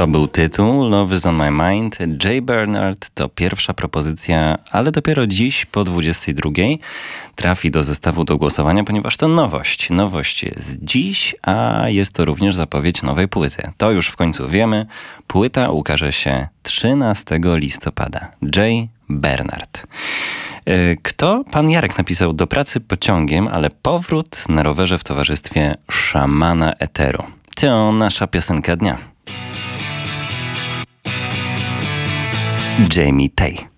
To był tytuł Love is on my mind. Jay Bernard to pierwsza propozycja, ale dopiero dziś po 22 trafi do zestawu do głosowania, ponieważ to nowość. Nowość jest dziś, a jest to również zapowiedź nowej płyty. To już w końcu wiemy. Płyta ukaże się 13 listopada. Jay Bernard. Kto? Pan Jarek napisał: do pracy pociągiem, ale powrót na rowerze w towarzystwie szamana eteru. To nasza piosenka dnia. Jamie Tay.